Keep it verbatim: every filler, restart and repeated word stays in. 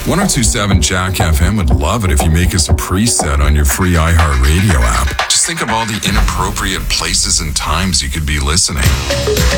ten twenty-seven Jack F M would love it if you make us a preset on your free iHeartRadio app. Just think of all the inappropriate places and times you could be listening.